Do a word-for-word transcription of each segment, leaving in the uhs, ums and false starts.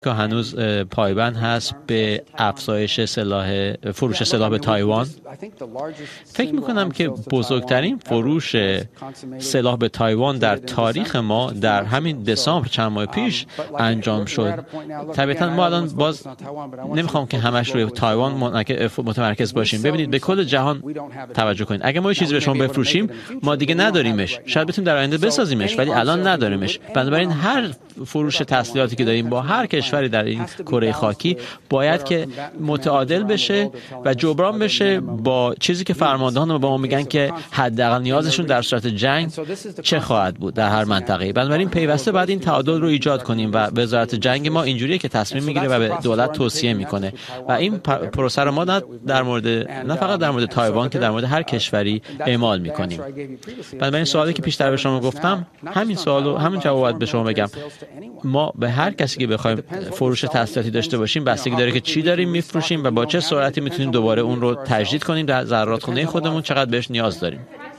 که هنوز پایبند هست به افزایش سلاح فروش سلاح به تایوان. فکر میکنم که بزرگترین فروش سلاح به تایوان در تاریخ ما در همین دسامبر چند ماه پیش انجام شد. طبیعتا ما الان باز نمیخوام که همش روی تایوان متمرکز باشیم. ببینید به کل جهان توجه کنید. اگه ما یه چیزی به شما بفروشیم ما دیگه نداریمش. شاید بتونیم در آینده بسازیمش ولی الان نداریمش. بنابراین هر فروش تسلیحاتی که داریم با هر کشوری در این کره خاکی باید که متعادل بشه و جبران بشه با چیزی که فرماندهان با ما میگن که حداقل نیازشون در صورت جنگ چه خواهد بود در هر منطقه. بنابراین پیوسته باید این تعادل رو ایجاد کنیم و وزارت جنگ ما اینجوریه که تصمیم میگیره و به دولت توصیه میکنه و این پروسه رو ما نه در مورد نه فقط در مورد تایوان که در مورد هر کشوری اعمال میکنیم. بنابراین سوالی که پیشتر به شما گفتم همین سوالو همین جواب به شما بگم. ما به هر کسی که بخوایم فروش تسلیحاتی داشته باشیم بستگی داره که چی داریم میفروشیم و با چه سرعتی میتونیم دوباره اون رو تجدید کنیم در ذراتخانه خودمون چقدر بهش نیاز داریم.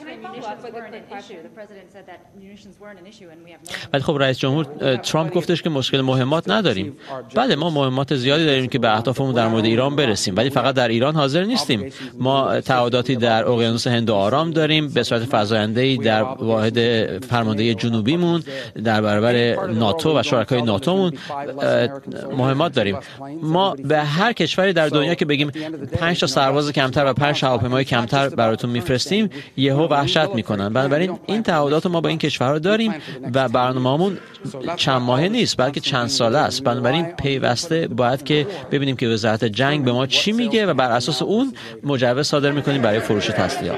ولی خب رئیس جمهور ترامپ گفتش که مشکل مهمات نداریم. بله ما مهمات زیادی داریم که به اهدافمون در مورد ایران برسیم ولی فقط در ایران حاضر نیستیم. ما تعهداتی در اقیانوس هند و آرام داریم به صورت فزاینده‌ای در واحد فرماندهی جنوبیمون در برابر ناتو و شرکای ناتومون مهمات داریم. ما به هر کشوری در دنیا که بگیم پنج تا سرباز کمتر و پنج هواپیمای کمتر براتون میفرستیم یهو وحشت میکنن. بنابراین این تعهدات ما با این کشورها داریم و برنامه‌مون چند ماهه نیست بلکه چند ساله است. بنابراین پیوسته باید که ببینیم که وزارت جنگ به ما چی میگه و بر اساس اون مجوز صادر میکنیم برای فروش تسلیحات.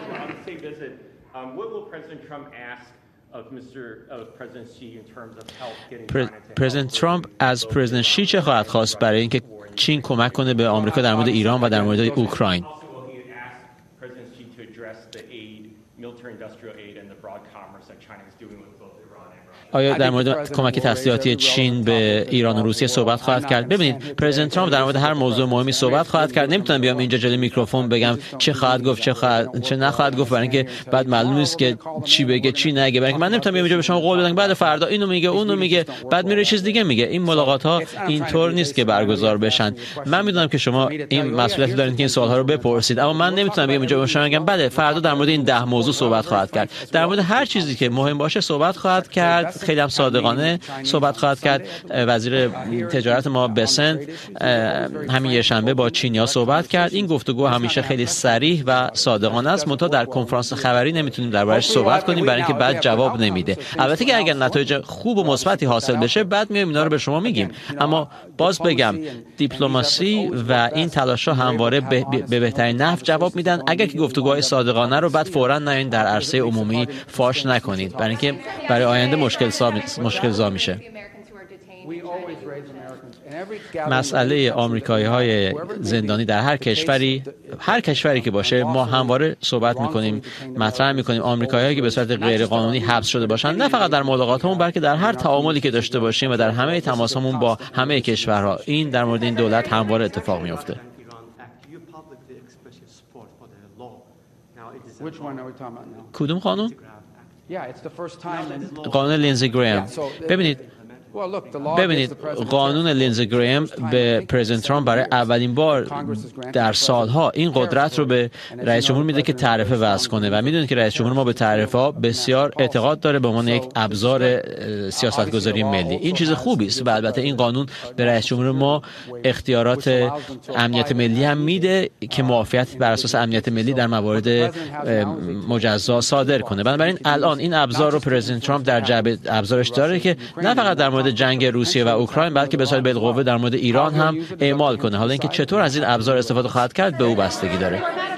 پرزیدنت ترامپ از پرزیدنت شی چه خواهد خواست برای اینکه چین کمک کنه به آمریکا در مورد ایران و در مورد اوکراین؟ آیا در مورد کمک تسلیحاتی چین به ایران و روسیه صحبت خواهد کرد؟ ببینید پرزیدنت ترامپ در مورد هر موضوع مهمی صحبت خواهد کرد. نمیتونم بیام اینجا جلوی میکروفون بگم چه خواهد گفت چه خواهد چه نخواهد گفت برای اینکه بعد معلوم نیست که چی بگه چی نگه. برای اینکه من نمیتونم بیام اینجا به شما قول بدم بعد فردا اینو میگه اونو میگه بعد میره چیز دیگه میگه. این ملاقات ها اینطور نیست که برگزار بشن. من میدونم که شما این مسئولیت دارید که این سوال ها رو بپرسید اما من نمیتونم بیام اینجا به شما بگم بله فردا در مورد این ده موضوع صحبت خواهد کرد. در مورد هر چیزی که مهم باشه صحبت خواهد کرد. خیلی هم صادقانه صحبت خواهد کرد. وزیر تجارت ما بسنت همین یه شنبه با چینیا صحبت کرد. این گفتگو همیشه خیلی صریح و صادقانه است. منتها در کنفرانس خبری نمیتونیم دربارش صحبت کنیم برای اینکه بعد جواب نمیده. البته که اگر نتایج خوب و مثبتی حاصل بشه بعد میایم اینا رو به شما میگیم. اما باز بگم دیپلماسی و این تلاش‌ها همواره به, به بهترین نحو جواب میدن. اگر که گفتگوهای صادقانه رو بعد فوراً نیاین در عرصه عمومی فاش نکنید برای اینکه برای آینده مشکل سا مشکل زا میشه. مسئله آمریکایی‌های زندانی در هر کشوری هر کشوری که باشه ما همواره صحبت میکنیم مطرح میکنیم. آمریکایی‌هایی که به صورت غیر قانونی حبس شده باشن نه فقط در ملاقاتمون بلکه در هر تعاملی که داشته باشیم و در همه تماسمون با همه کشورها این در مورد این دولت همواره اتفاق میفته. کدوم قانون؟ قانون لینزی گریم. ببینید ببینید قانون لینزی گریم به پرزیدنت ترامپ برای اولین بار در سالها این قدرت رو به رئیس جمهور میده که تعرفه وضع کنه و میدونید که رئیس جمهور ما به تعرفه ها بسیار اعتقاد داره به عنوان یک ابزار سیاستگذاری ملی. این چیز خوبی است و البته این قانون به رئیس جمهور ما اختیارات امنیت ملی هم میده که معافیت بر اساس امنیت ملی در موارد مجزا صادر کنه. بنابراین الان این ابزار رو پرزیدنت ترامپ در جعبه ابزارش داره که نه فقط در مورد جنگ روسیه و اوکراین بلکه به صورت بالقوه در مورد ایران هم اعمال کنه. حالا اینکه چطور از این ابزار استفاده خواهد کرد به او بستگی داره.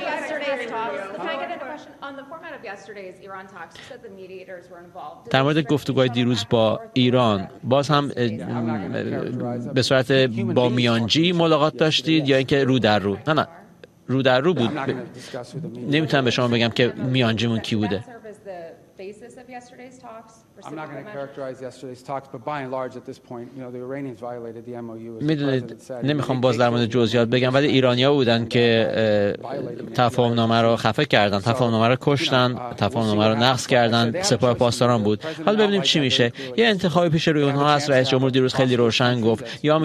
در مورد گفتگوهای دیروز با ایران باز هم به صورت با میانجی ملاقات داشتید یا اینکه رو در رو؟ نه نه رو در رو بود. نمیتونم به شما بگم که میانجیمون کی بوده. میدونید نمیخوام باز در مورد جزئیات بگم، ولی ایرانی‌ها بودن که تفاهم‌نامه رو خفه کردن، تفاهم‌نامه رو کشتن، تفاهم‌نامه رو نقض کردن، سپاه پاسداران بود. حالا ببینیم چی میشه. یه انتخابی پیش روی اونها هست. رئیس جمهور دیروز خیلی روشن گفت یا